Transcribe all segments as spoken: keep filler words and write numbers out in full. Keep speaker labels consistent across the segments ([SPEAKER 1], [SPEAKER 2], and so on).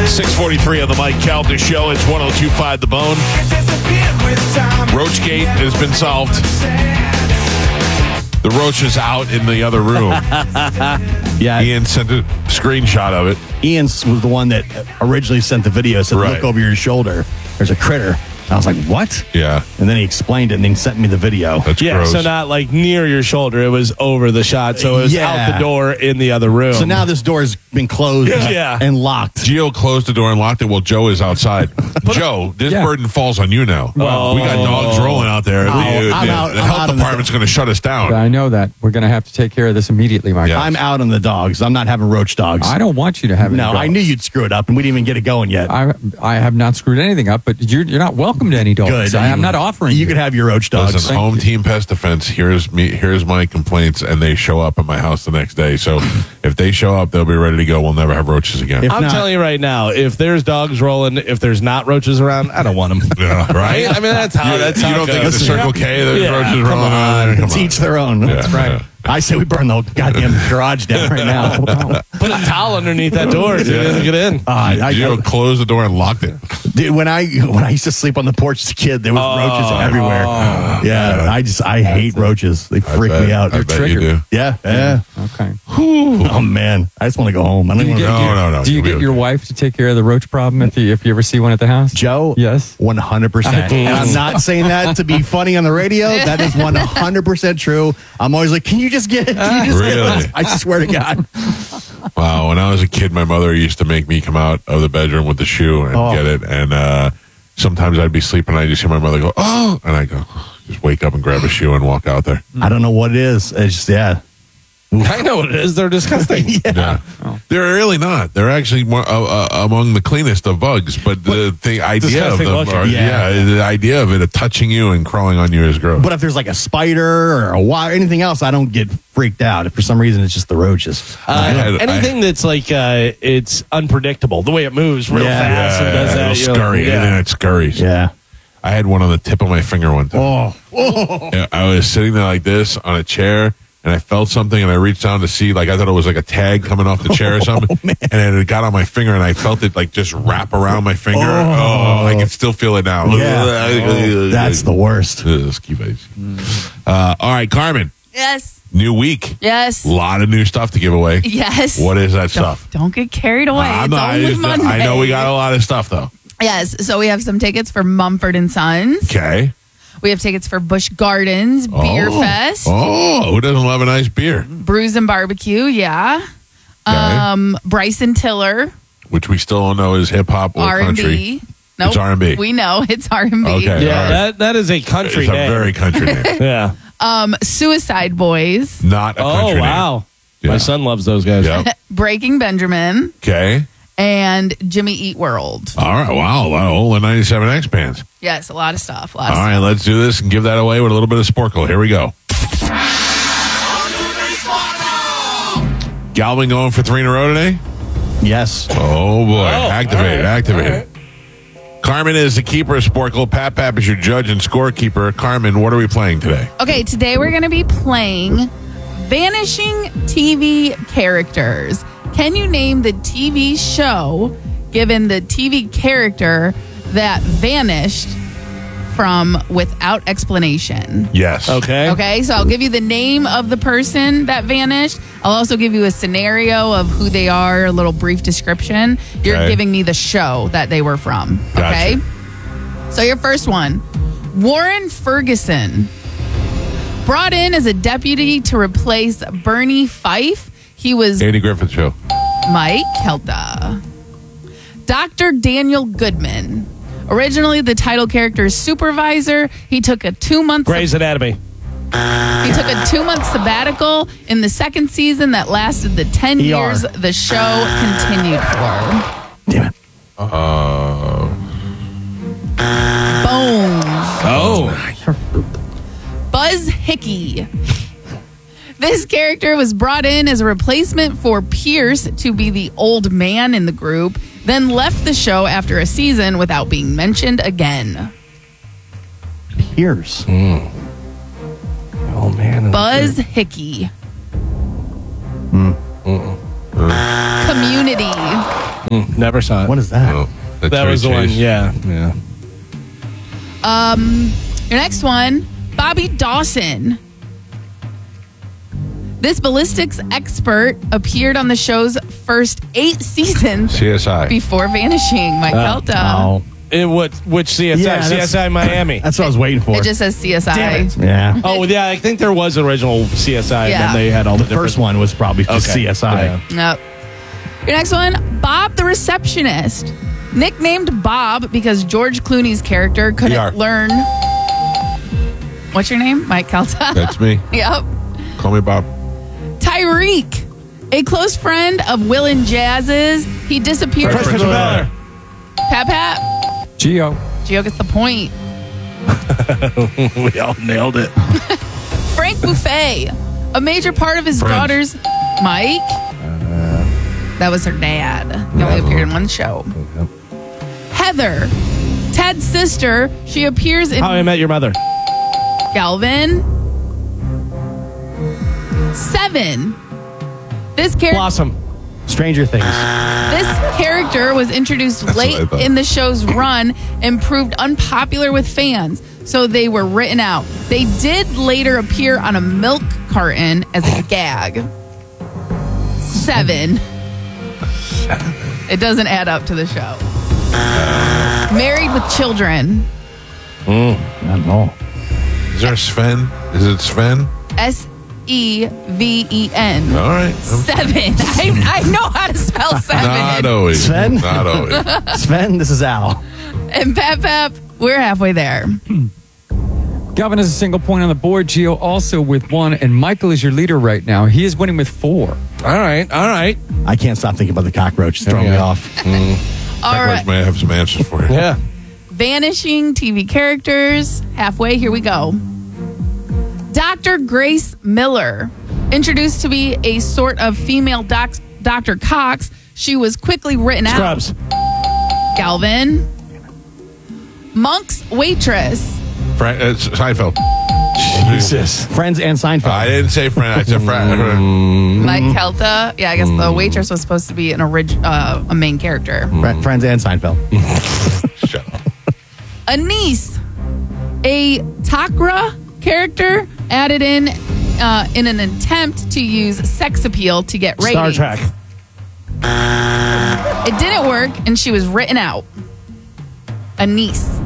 [SPEAKER 1] six forty-three on the Mike Calda Show. It's one oh two point five The Bone. Roachgate has been solved. The roach is out in the other room.
[SPEAKER 2] Yeah.
[SPEAKER 1] Ian sent a screenshot of it.
[SPEAKER 2] Ian was the one that originally sent the video. Said,
[SPEAKER 1] Right.
[SPEAKER 2] look over your shoulder. There's a critter. I was like, what?
[SPEAKER 1] Yeah.
[SPEAKER 2] And then he explained it and then sent me the video.
[SPEAKER 1] That's
[SPEAKER 3] Yeah,
[SPEAKER 1] gross.
[SPEAKER 3] so not like near your shoulder. It was over the shot. So it was
[SPEAKER 2] Yeah.
[SPEAKER 3] out the door in the other room.
[SPEAKER 2] So now this door has been closed
[SPEAKER 3] Yeah.
[SPEAKER 2] and locked.
[SPEAKER 1] Gio closed the door and locked it while Joe is outside. Joe, this
[SPEAKER 4] Yeah.
[SPEAKER 1] burden falls on you now.
[SPEAKER 3] Well-
[SPEAKER 1] we got dogs rolling out there.
[SPEAKER 2] Oh,
[SPEAKER 1] the
[SPEAKER 2] I'm
[SPEAKER 1] the-
[SPEAKER 2] out-
[SPEAKER 1] the
[SPEAKER 2] I'm
[SPEAKER 1] health
[SPEAKER 2] out on the-
[SPEAKER 1] department's going to shut us down.
[SPEAKER 4] I know that. We're going to have to take care of this immediately, Mike.
[SPEAKER 1] Yeah.
[SPEAKER 2] I'm out on the dogs. I'm not having roach dogs.
[SPEAKER 4] I don't want you to have any
[SPEAKER 2] No,
[SPEAKER 4] dogs.
[SPEAKER 2] I knew you'd screw it up and we didn't even get it going yet.
[SPEAKER 4] I I have not screwed anything up, but you're you're not welcome to any dogs.
[SPEAKER 2] Good.
[SPEAKER 4] I am not offering.
[SPEAKER 2] You could have your roach dogs.
[SPEAKER 1] Listen,
[SPEAKER 4] Thank
[SPEAKER 1] home
[SPEAKER 4] you.
[SPEAKER 1] team pest defense. Here's me. Here's my complaints, and they show up at my house the next day. So if they show up, they'll be ready to go. We'll never have roaches again.
[SPEAKER 2] If
[SPEAKER 3] I'm
[SPEAKER 2] not-
[SPEAKER 3] telling you right now, if there's dogs rolling, if there's not roaches around, I don't want them.
[SPEAKER 1] Yeah, right?
[SPEAKER 3] I mean, that's how.
[SPEAKER 1] You,
[SPEAKER 3] that's
[SPEAKER 1] you
[SPEAKER 3] how
[SPEAKER 1] don't
[SPEAKER 3] it
[SPEAKER 1] think at the
[SPEAKER 3] goes.
[SPEAKER 1] Circle K there's
[SPEAKER 3] Yeah,
[SPEAKER 1] roaches
[SPEAKER 3] come
[SPEAKER 1] rolling around there? Come
[SPEAKER 2] It's
[SPEAKER 1] on.
[SPEAKER 2] each their own.
[SPEAKER 1] Yeah,
[SPEAKER 2] That's right.
[SPEAKER 1] yeah.
[SPEAKER 2] I say we burn the goddamn garage down right now.
[SPEAKER 3] Put a towel underneath that door so he doesn't get in.
[SPEAKER 2] Uh, I,
[SPEAKER 1] You know, closed the door and locked it.
[SPEAKER 2] dude, when I when I used to sleep on the porch as a kid, there was roaches everywhere. yeah, I just I hate roaches. They freak
[SPEAKER 1] I bet,
[SPEAKER 2] me out.
[SPEAKER 1] I bet you
[SPEAKER 4] triggered.
[SPEAKER 1] do.
[SPEAKER 2] Yeah, yeah.
[SPEAKER 4] Okay.
[SPEAKER 2] Oh man, I just want to go home. I don't
[SPEAKER 4] Do you
[SPEAKER 2] even
[SPEAKER 4] get,
[SPEAKER 2] want
[SPEAKER 1] No,
[SPEAKER 4] your,
[SPEAKER 1] no, no,
[SPEAKER 4] Do you
[SPEAKER 1] you'll be
[SPEAKER 4] get your
[SPEAKER 1] okay.
[SPEAKER 4] wife to take care of the roach problem if you if you ever see one at the house?
[SPEAKER 2] Joe.
[SPEAKER 4] Yes.
[SPEAKER 2] one hundred percent. And I'm not saying that to be funny on the radio. That is one hundred percent true. I'm always like, can you just get it? Can you just get
[SPEAKER 1] Really?
[SPEAKER 2] it? I swear to God.
[SPEAKER 1] Wow, when I was a kid, my mother used to make me come out of the bedroom with the shoe and
[SPEAKER 2] Oh.
[SPEAKER 1] get it. And uh, sometimes I'd be sleeping and I just hear my mother go, oh, and I go, just wake up and grab a shoe and walk out there.
[SPEAKER 2] I don't know what it is. It's just, yeah.
[SPEAKER 3] I know what it is. They're disgusting.
[SPEAKER 1] Yeah. They're really not. They're actually more, uh, uh, among the cleanest of bugs. But the, the idea of
[SPEAKER 3] Disgusting
[SPEAKER 1] them,
[SPEAKER 3] looking.
[SPEAKER 1] are, yeah.
[SPEAKER 2] Yeah.
[SPEAKER 1] the idea of it of touching you and crawling on you is gross.
[SPEAKER 2] But if there's like a spider or a wire, anything else, I don't get freaked out. If for some reason it's just the roaches.
[SPEAKER 3] Uh,
[SPEAKER 1] I had-
[SPEAKER 3] anything that's like uh, it's unpredictable, the way it moves real
[SPEAKER 2] Yeah.
[SPEAKER 3] fast and does that.
[SPEAKER 1] it'll
[SPEAKER 3] you're like,
[SPEAKER 1] scurry.
[SPEAKER 3] yeah.
[SPEAKER 1] And it scurries.
[SPEAKER 2] Yeah.
[SPEAKER 1] I had one on the tip of my finger one time.
[SPEAKER 2] Oh.
[SPEAKER 1] Yeah, I was sitting there like this on a chair, and I felt something, and I reached down to see, like I thought it was like a tag coming off the chair or something,
[SPEAKER 2] man.
[SPEAKER 1] and it got on my finger, and I felt it like just wrap around my finger. Oh, I can still feel it now.
[SPEAKER 2] Yeah. Oh, that's the worst.
[SPEAKER 1] Ugh, ski base. Uh, all right, Carmen.
[SPEAKER 5] Yes.
[SPEAKER 1] New week.
[SPEAKER 5] Yes.
[SPEAKER 1] A lot of new stuff to give away.
[SPEAKER 5] Yes.
[SPEAKER 1] What is that stuff?
[SPEAKER 5] Don't get carried away.
[SPEAKER 1] I'm
[SPEAKER 5] it's
[SPEAKER 1] not- I,
[SPEAKER 5] only
[SPEAKER 1] just-
[SPEAKER 5] Monday.
[SPEAKER 1] I know we got a lot of stuff though.
[SPEAKER 5] Yes. So we have some tickets for Mumford and Sons.
[SPEAKER 1] Okay.
[SPEAKER 5] We have tickets for Busch Gardens Beer
[SPEAKER 1] Oh.
[SPEAKER 5] Fest.
[SPEAKER 1] Oh, who doesn't love a nice beer?
[SPEAKER 5] Brews and Barbecue. Yeah.
[SPEAKER 1] Okay.
[SPEAKER 5] Um, Bryson Tiller.
[SPEAKER 1] Which we still don't know is hip hop or
[SPEAKER 5] R and
[SPEAKER 1] country.
[SPEAKER 5] B. Nope.
[SPEAKER 1] It's R and B.
[SPEAKER 5] We know it's R and B.
[SPEAKER 1] Okay.
[SPEAKER 3] Yeah,
[SPEAKER 1] All right.
[SPEAKER 3] that, that is a country
[SPEAKER 1] It's a
[SPEAKER 3] name.
[SPEAKER 1] very country name.
[SPEAKER 3] yeah.
[SPEAKER 5] Um, Suicide Boys.
[SPEAKER 1] Not a
[SPEAKER 3] Oh,
[SPEAKER 1] country
[SPEAKER 3] wow.
[SPEAKER 1] Yeah.
[SPEAKER 3] My son loves those guys.
[SPEAKER 1] name. Yep.
[SPEAKER 5] Breaking Benjamin.
[SPEAKER 1] Okay.
[SPEAKER 5] And Jimmy Eat World.
[SPEAKER 1] All right. Wow. A lot of old ninety-seven X bands.
[SPEAKER 5] Yes, a lot of stuff. A lot
[SPEAKER 1] All
[SPEAKER 5] of
[SPEAKER 1] right. Let's do this and give that away with a little bit of Sporkle. Here we go. Galvin going for three in a row today?
[SPEAKER 2] Yes.
[SPEAKER 1] Oh, boy. Activated.
[SPEAKER 3] all right,
[SPEAKER 1] Activated. Carmen is the keeper of Sporkle. Pat Pap is your judge and scorekeeper. Carmen, what are we playing today?
[SPEAKER 5] Okay, today we're going to be playing Vanishing T V Characters. Can you name the T V show given the T V character that vanished from without explanation?
[SPEAKER 1] Yes.
[SPEAKER 3] Okay.
[SPEAKER 5] Okay, so I'll give you the name of the person that vanished. I'll also give you a scenario of who they are, a little brief description. You're
[SPEAKER 1] Okay.
[SPEAKER 5] giving me the show that they were from.
[SPEAKER 1] Gotcha.
[SPEAKER 5] Okay? So your first one, Warren Ferguson. Brought in as a deputy to replace Bernie Fife. He was
[SPEAKER 1] Andy Griffith Show.
[SPEAKER 5] Mike Kelda. Doctor Daniel Goodman. Originally the title character's supervisor. He took a two-month
[SPEAKER 3] Grey's Anatomy.
[SPEAKER 5] He took a two-month sabbatical in the second season that lasted the ten
[SPEAKER 2] E R.
[SPEAKER 5] years the show continued for.
[SPEAKER 2] Damn it.
[SPEAKER 1] Uh,
[SPEAKER 5] Bones.
[SPEAKER 3] Oh.
[SPEAKER 5] Buzz Hickey. This character was brought in as a replacement for Pierce to be the old man in the group, then left the show after a season without being mentioned again.
[SPEAKER 2] Pierce.
[SPEAKER 3] Oh, man.
[SPEAKER 5] Buzz Hickey. Community.
[SPEAKER 3] Never saw it.
[SPEAKER 2] What is that?
[SPEAKER 1] Oh, that's
[SPEAKER 3] that
[SPEAKER 1] Ray
[SPEAKER 3] was the one.
[SPEAKER 1] Chase.
[SPEAKER 3] Yeah, yeah.
[SPEAKER 5] Um, your next one, Bobby Dawson. This ballistics expert appeared on the show's first eight seasons
[SPEAKER 1] C S I.
[SPEAKER 5] before vanishing. Mike Kelta.
[SPEAKER 2] Oh,
[SPEAKER 3] In what? Which C S I?
[SPEAKER 2] Yeah, that's-
[SPEAKER 3] C S I Miami.
[SPEAKER 2] that's what I was waiting for.
[SPEAKER 5] It just says C S I.
[SPEAKER 3] Damn it.
[SPEAKER 2] yeah.
[SPEAKER 3] Oh yeah, I think there was original C S I,
[SPEAKER 5] Yeah.
[SPEAKER 3] and then they had all the,
[SPEAKER 2] The first
[SPEAKER 3] different-
[SPEAKER 2] one was probably just
[SPEAKER 3] Okay.
[SPEAKER 2] C S I.
[SPEAKER 3] Yeah.
[SPEAKER 5] Nope. Your next one, Bob the receptionist. Nicknamed Bob because George Clooney's character couldn't
[SPEAKER 1] P R.
[SPEAKER 5] learn. What's your name? Mike Kelta.
[SPEAKER 1] That's me.
[SPEAKER 5] Yep.
[SPEAKER 1] Call me Bob.
[SPEAKER 5] Tyreek, a close friend of Will and Jazz's. He disappeared.
[SPEAKER 1] Fresh Prince of Bel-Air.
[SPEAKER 5] Pat Pat.
[SPEAKER 4] Geo.
[SPEAKER 5] Gio gets the point.
[SPEAKER 3] We all nailed it.
[SPEAKER 5] Frank Buffet, a major part of his
[SPEAKER 1] Friends.
[SPEAKER 5] daughter's. Mike. That was her dad. He only appeared in one show. Heather, Ted's sister. She appears in
[SPEAKER 3] How I Met Your Mother.
[SPEAKER 5] Galvin. Seven. This character.
[SPEAKER 3] Blossom.
[SPEAKER 2] Stranger Things.
[SPEAKER 5] This character was introduced
[SPEAKER 1] That's what I
[SPEAKER 5] late
[SPEAKER 1] thought.
[SPEAKER 5] in the show's run and proved unpopular with fans, so they were written out. They did later appear on a milk carton as a gag. Seven. It doesn't add up to the show. Married with children.
[SPEAKER 2] I don't know.
[SPEAKER 1] Is there a Sven? Is it Sven?
[SPEAKER 5] S E V E N.
[SPEAKER 1] All right. I'm
[SPEAKER 5] Seven. I, I know how to spell
[SPEAKER 1] not
[SPEAKER 5] seven.
[SPEAKER 1] always.
[SPEAKER 2] Sven?
[SPEAKER 1] Not always.
[SPEAKER 2] Sven, this is Al.
[SPEAKER 5] And Pep Pep, we're halfway there.
[SPEAKER 4] Galvin has a single point on the board. Geo also with one, and Michael is your leader right now. He is winning with four.
[SPEAKER 3] All right, all right.
[SPEAKER 2] I can't stop thinking about the cockroach. It's throwing me
[SPEAKER 3] Yeah.
[SPEAKER 2] off.
[SPEAKER 5] All
[SPEAKER 1] Cockroach
[SPEAKER 5] right.
[SPEAKER 1] may have some answers for you.
[SPEAKER 3] Yeah.
[SPEAKER 5] Vanishing T V characters. Halfway, here we go. Doctor Grace Miller. Introduced to be a sort of female doc- Doctor Cox, she was quickly written
[SPEAKER 3] Scrubs.
[SPEAKER 5] out. Galvin. Monk's waitress.
[SPEAKER 1] Frank, uh, Seinfeld.
[SPEAKER 3] Jesus.
[SPEAKER 2] Friends and Seinfeld.
[SPEAKER 1] I didn't say Frank. I said Frank.
[SPEAKER 5] Mike Kelta. Yeah, I guess the waitress was supposed to be an orig- uh, a main character.
[SPEAKER 2] Fri- Friends and Seinfeld.
[SPEAKER 1] Shut up.
[SPEAKER 5] Anise, a Takra character added in uh, in an attempt to use sex appeal to get ratings.
[SPEAKER 3] Star Trek.
[SPEAKER 5] It didn't work, and she was written out. Anise.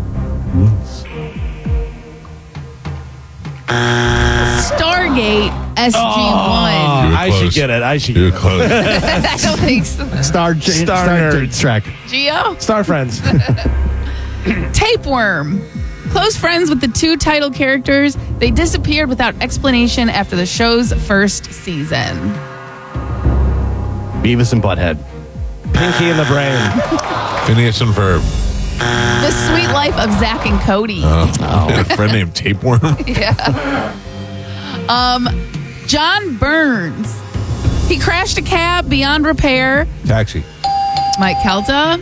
[SPEAKER 5] Stargate S G one.
[SPEAKER 1] You were
[SPEAKER 3] I should
[SPEAKER 1] close.
[SPEAKER 3] get it. I should
[SPEAKER 1] You're
[SPEAKER 3] get it.
[SPEAKER 1] close.
[SPEAKER 5] I don't think so.
[SPEAKER 2] Star, J-
[SPEAKER 3] Star
[SPEAKER 2] Star
[SPEAKER 3] Nerds.
[SPEAKER 2] Trek.
[SPEAKER 5] Geo?
[SPEAKER 3] Star Friends.
[SPEAKER 5] Tapeworm. Close friends with the two title characters, they disappeared without explanation after the show's first season.
[SPEAKER 2] Beavis and Butthead.
[SPEAKER 3] Pinky in the Brain.
[SPEAKER 1] Phineas and Ferb.
[SPEAKER 5] The Sweet Life of Zach and Cody.
[SPEAKER 1] A friend named Tapeworm.
[SPEAKER 5] Um, John Burns. He crashed a cab beyond repair.
[SPEAKER 1] Taxi.
[SPEAKER 5] Mike Kelta.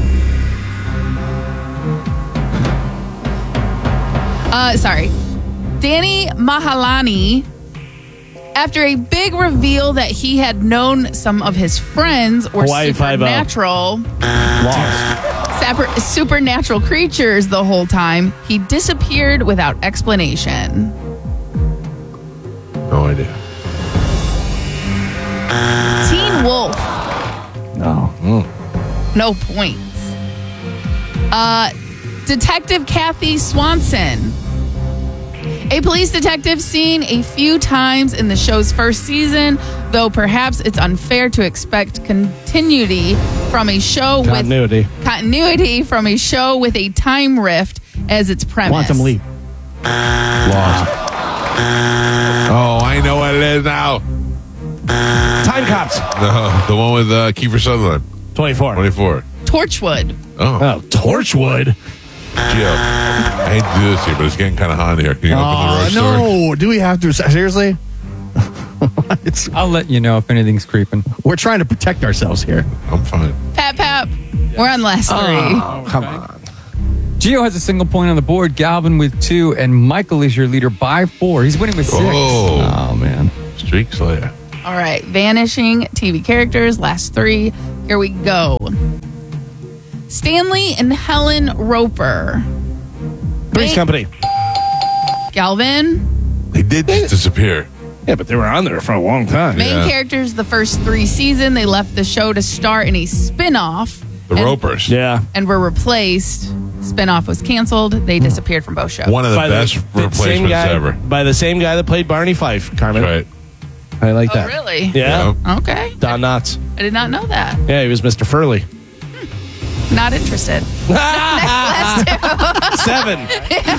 [SPEAKER 5] Uh, sorry. Danny Mahalani. After a big reveal that he had known some of his friends were
[SPEAKER 3] Hawaii Five-O.
[SPEAKER 5] supernatural,
[SPEAKER 2] Lost.
[SPEAKER 5] sapper- supernatural creatures the whole time, he disappeared without explanation.
[SPEAKER 1] No idea.
[SPEAKER 5] Teen Wolf.
[SPEAKER 2] No.
[SPEAKER 5] No points. Uh, Detective Kathy Swanson. A police detective seen a few times in the show's first season, though perhaps it's unfair to expect continuity from a show
[SPEAKER 3] Continuity.
[SPEAKER 5] with continuity from a show with a time rift as its premise.
[SPEAKER 2] Quantum Leap.
[SPEAKER 1] Lost. Oh, I know what it is now.
[SPEAKER 3] Time Cops.
[SPEAKER 1] No, the one with uh, Kiefer Sutherland.
[SPEAKER 3] twenty-four.
[SPEAKER 1] twenty-four.
[SPEAKER 5] Torchwood.
[SPEAKER 1] Oh,
[SPEAKER 3] Oh, Torchwood.
[SPEAKER 1] Gio. I hate to do this here, but it's getting kind of hot in here. Can you open the
[SPEAKER 2] Oh,
[SPEAKER 1] roast door?
[SPEAKER 2] no. Do we have to? Seriously? It's,
[SPEAKER 4] I'll let you know if anything's creeping.
[SPEAKER 2] we're trying to protect ourselves here.
[SPEAKER 1] I'm fine.
[SPEAKER 5] Pap Pap. We're on last three.
[SPEAKER 3] Come on.
[SPEAKER 4] Geo has a single point on the board. Galvin with two, and Michael is your leader by four. He's winning with six.
[SPEAKER 1] Oh,
[SPEAKER 2] Oh, man.
[SPEAKER 1] Streak Slayer.
[SPEAKER 5] All right. Vanishing T V characters. Last three. Here we go. Stanley and Helen Roper.
[SPEAKER 3] Three's
[SPEAKER 5] Main-
[SPEAKER 3] Company.
[SPEAKER 5] Galvin.
[SPEAKER 1] They did just disappear.
[SPEAKER 3] Yeah, but they were on there for a long time.
[SPEAKER 5] Main
[SPEAKER 1] Yeah.
[SPEAKER 5] characters the first three seasons. They left the show to star in a spin-off.
[SPEAKER 1] The
[SPEAKER 5] and,
[SPEAKER 1] Ropers.
[SPEAKER 3] Yeah.
[SPEAKER 5] And were replaced. Spin-off was canceled. They disappeared from both shows.
[SPEAKER 1] One of the
[SPEAKER 3] By
[SPEAKER 1] best
[SPEAKER 3] the, the same
[SPEAKER 1] replacements
[SPEAKER 3] guy,
[SPEAKER 1] ever.
[SPEAKER 3] By the same guy that played Barney Fife, Carmen.
[SPEAKER 1] Right.
[SPEAKER 3] I like
[SPEAKER 5] Oh,
[SPEAKER 3] that.
[SPEAKER 5] really?
[SPEAKER 3] Yeah.
[SPEAKER 5] Okay.
[SPEAKER 3] Don Knotts.
[SPEAKER 5] I did not know that.
[SPEAKER 3] Yeah, he was Mister Furley.
[SPEAKER 5] Not interested.
[SPEAKER 3] Seven.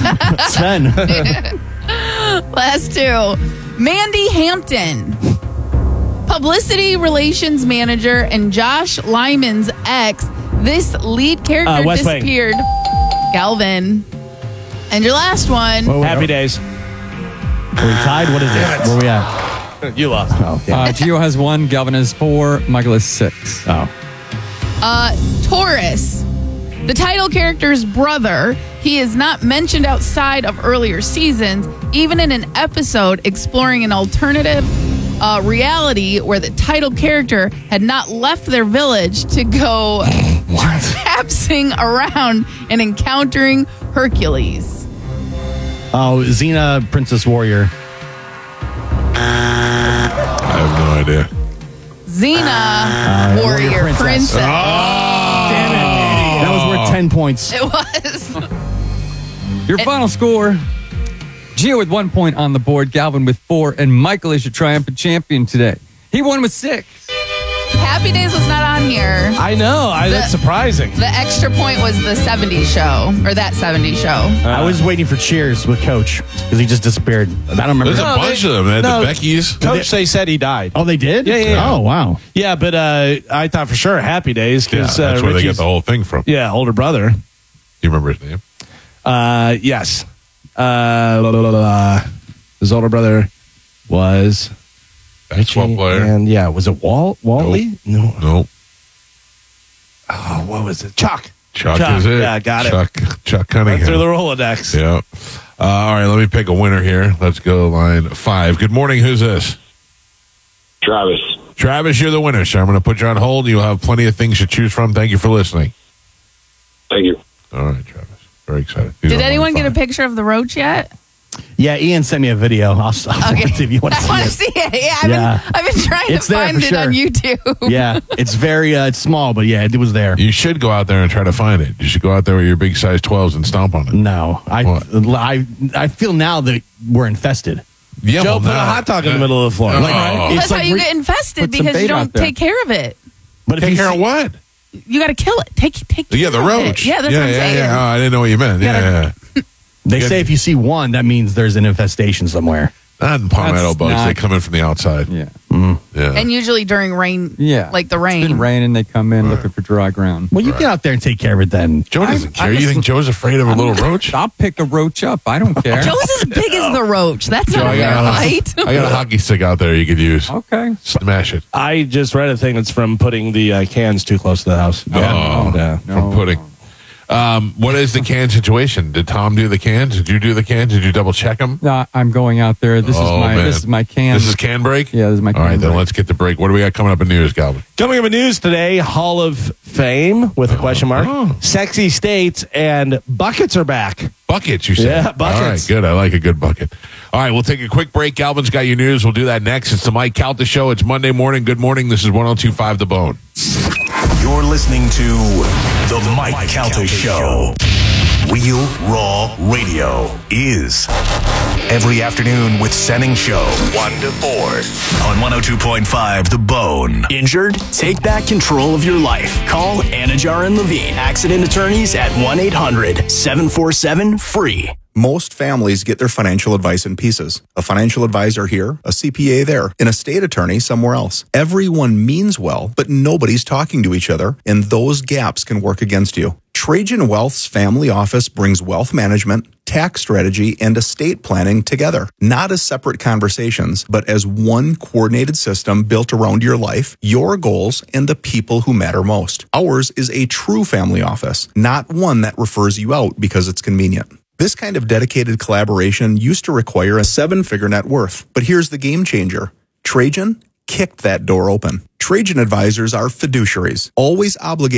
[SPEAKER 2] Ten.
[SPEAKER 5] Last two. Mandy Hampton. Publicity relations manager and Josh Lyman's ex. This lead character
[SPEAKER 3] Uh, West Wing.
[SPEAKER 5] disappeared. Galvin. And your last one.
[SPEAKER 2] Whoa,
[SPEAKER 3] Happy days.
[SPEAKER 2] Are we tied? What is it? Where we at?
[SPEAKER 3] You lost.
[SPEAKER 2] Oh, yeah.
[SPEAKER 4] Uh, Gio has one, Galvin has four, Michael has six.
[SPEAKER 2] Oh.
[SPEAKER 5] Uh, Taurus. The title character's brother. He is not mentioned outside of earlier seasons, even in an episode exploring an alternative uh, reality where the title character had not left their village to go traipsing around and encountering Hercules.
[SPEAKER 2] Oh, Xena, Princess Warrior.
[SPEAKER 1] I have no idea.
[SPEAKER 5] Xena, warrior,
[SPEAKER 2] warrior princess.
[SPEAKER 5] princess.
[SPEAKER 2] Damn it. That was worth ten points.
[SPEAKER 5] It was.
[SPEAKER 4] Your final score, Gio with one point on the board, Galvin with four, and Michael is your triumphant champion today. He won with six.
[SPEAKER 5] Happy Days was not on here.
[SPEAKER 3] I know. I, that's
[SPEAKER 5] The-
[SPEAKER 3] surprising.
[SPEAKER 5] The extra point was the seventies show, or that seventies show.
[SPEAKER 2] I was waiting for Cheers with Coach because he just disappeared. I don't remember.
[SPEAKER 1] There's a
[SPEAKER 3] No,
[SPEAKER 1] bunch
[SPEAKER 3] they-
[SPEAKER 1] of them. They had
[SPEAKER 3] no.
[SPEAKER 1] the Becky's.
[SPEAKER 3] Coach, they said he died.
[SPEAKER 2] Oh, they did?
[SPEAKER 3] Yeah, yeah, yeah.
[SPEAKER 2] Oh, wow.
[SPEAKER 3] Yeah, but uh, I thought for sure Happy Days
[SPEAKER 1] Yeah,
[SPEAKER 3] because
[SPEAKER 1] that's
[SPEAKER 3] uh,
[SPEAKER 1] where they get
[SPEAKER 3] Richie's-
[SPEAKER 1] the whole thing from.
[SPEAKER 3] yeah, older brother.
[SPEAKER 1] Do you remember his name?
[SPEAKER 3] Uh, yes. Uh, la, la, la, la. His older brother was
[SPEAKER 1] Basketball player.
[SPEAKER 3] and yeah, was it Walt Wally? No.
[SPEAKER 1] Nope.
[SPEAKER 3] Oh, what was it? Chuck.
[SPEAKER 1] Chuck,
[SPEAKER 3] Chuck,
[SPEAKER 1] is it?
[SPEAKER 3] yeah, got it.
[SPEAKER 1] Chuck, Chuck
[SPEAKER 3] Went
[SPEAKER 1] Cunningham.
[SPEAKER 3] through the Rolodex.
[SPEAKER 1] Yeah. Uh, all right, let me pick a winner here. Let's go line five. Good morning. Who's this?
[SPEAKER 6] Travis.
[SPEAKER 1] Travis, you're the winner, sir. I'm going to put you on hold. You'll have plenty of things to choose from. Thank you for listening.
[SPEAKER 6] Thank you.
[SPEAKER 1] All right, Travis. Very excited. He's
[SPEAKER 5] Did
[SPEAKER 1] on
[SPEAKER 5] anyone
[SPEAKER 1] line
[SPEAKER 5] get a
[SPEAKER 1] five.
[SPEAKER 5] picture of the roach yet?
[SPEAKER 2] Yeah, Ian sent me a video. I'll, I'll send it to you if you want to
[SPEAKER 5] I
[SPEAKER 2] see
[SPEAKER 5] want to
[SPEAKER 2] it.
[SPEAKER 5] see it. Yeah, I've,
[SPEAKER 2] Yeah.
[SPEAKER 5] Been, I've been trying
[SPEAKER 2] It's
[SPEAKER 5] to
[SPEAKER 2] there
[SPEAKER 5] find
[SPEAKER 2] for
[SPEAKER 5] it on
[SPEAKER 2] sure.
[SPEAKER 5] YouTube.
[SPEAKER 2] Yeah, it's very, uh, it's small, but yeah, it was there.
[SPEAKER 1] You should go out there and try to find it. You should go out there with your big size twelves and stomp on it.
[SPEAKER 2] No, I,
[SPEAKER 1] What?
[SPEAKER 2] I, I feel now that we're infested.
[SPEAKER 1] Yeah,
[SPEAKER 3] Joe
[SPEAKER 1] well,
[SPEAKER 3] put a
[SPEAKER 1] now-
[SPEAKER 3] hot dog in the middle of the floor.
[SPEAKER 1] Oh.
[SPEAKER 2] Like,
[SPEAKER 5] Well,
[SPEAKER 2] it's
[SPEAKER 5] that's
[SPEAKER 2] like
[SPEAKER 5] how you
[SPEAKER 2] re-
[SPEAKER 5] get infested
[SPEAKER 4] put some
[SPEAKER 5] because you
[SPEAKER 4] bait out
[SPEAKER 5] don't
[SPEAKER 4] there.
[SPEAKER 5] take care of it.
[SPEAKER 2] But if
[SPEAKER 1] Take
[SPEAKER 2] you
[SPEAKER 1] care
[SPEAKER 2] see-
[SPEAKER 1] of what?
[SPEAKER 5] You got to kill it. Take take.
[SPEAKER 1] Yeah, the
[SPEAKER 5] care of it.
[SPEAKER 1] roach.
[SPEAKER 5] Yeah, that's
[SPEAKER 1] yeah,
[SPEAKER 5] what I'm
[SPEAKER 1] yeah,
[SPEAKER 5] saying.
[SPEAKER 1] Yeah. Oh, I didn't know what you meant. Yeah,
[SPEAKER 5] gotta-
[SPEAKER 1] yeah.
[SPEAKER 2] They
[SPEAKER 1] Yeah.
[SPEAKER 2] say if you see one, that means there's an infestation somewhere.
[SPEAKER 1] Not in palmetto
[SPEAKER 4] That's
[SPEAKER 1] bugs.
[SPEAKER 4] not-
[SPEAKER 1] They come in from the outside.
[SPEAKER 4] Yeah.
[SPEAKER 1] Yeah.
[SPEAKER 5] And usually during rain,
[SPEAKER 4] Yeah.
[SPEAKER 5] like the
[SPEAKER 4] It's
[SPEAKER 5] rain.
[SPEAKER 4] been raining, they come in looking for dry ground.
[SPEAKER 2] Well, you get out there and take care of it then.
[SPEAKER 1] Joe doesn't
[SPEAKER 4] I- I
[SPEAKER 1] care. You
[SPEAKER 4] just-
[SPEAKER 1] think Joe's afraid of a little roach?
[SPEAKER 4] I'll pick a roach up. I don't care.
[SPEAKER 5] Joe's as big as the roach. That's
[SPEAKER 1] Joe,
[SPEAKER 5] not
[SPEAKER 1] I
[SPEAKER 5] a fair
[SPEAKER 1] got,
[SPEAKER 5] fight.
[SPEAKER 1] a, I got a hockey stick out there you could use.
[SPEAKER 4] Okay.
[SPEAKER 1] Smash it.
[SPEAKER 3] I just read a thing that's from putting the uh, cans too close to the house.
[SPEAKER 1] Oh,
[SPEAKER 3] yeah.
[SPEAKER 1] from pudding. Um, what is the can situation? Did Tom do the cans? Did you do the cans? Did you double check them?
[SPEAKER 4] No, I'm going out there. This is
[SPEAKER 1] Oh,
[SPEAKER 4] my
[SPEAKER 1] man.
[SPEAKER 4] this is my can.
[SPEAKER 1] This is can break?
[SPEAKER 4] Yeah, this is my
[SPEAKER 1] All right,
[SPEAKER 4] can
[SPEAKER 1] then
[SPEAKER 4] break.
[SPEAKER 1] let's get the break. What do we got coming up in news, Galvin?
[SPEAKER 3] Coming up in news today, Hall of Fame with a question mark.
[SPEAKER 1] Oh.
[SPEAKER 3] Sexy states and buckets are back.
[SPEAKER 1] Buckets, you said.
[SPEAKER 3] Yeah, buckets.
[SPEAKER 1] All right, good. I like a good bucket. All right, we'll take a quick break. Galvin's got your news. We'll do that next. It's the Mike Calta Show. It's Monday morning. Good morning. This is one oh two point five The Bone.
[SPEAKER 7] You're listening to The Mike, Mike Calta Show. Real Raw Radio is every afternoon with Senning Show, one to four on one oh two point five The Bone.
[SPEAKER 8] Injured? Take back control of your life. Call Anajar and Levine, accident attorneys at one eight hundred seven four seven free.
[SPEAKER 9] Most families get their financial advice in pieces. A financial advisor here, a C P A there, an estate attorney somewhere else. Everyone means well, but nobody's talking to each other, and those gaps can work against you. Trajan Wealth's family office brings wealth management, tax strategy, and estate planning together, not as separate conversations, but as one coordinated system built around your life, your goals, and the people who matter most. Ours is a true family office, not one that refers you out because it's convenient. This kind of dedicated collaboration used to require a seven-figure net worth, but here's the game changer. Trajan kicked that door open. Trajan advisors are fiduciaries, always obligated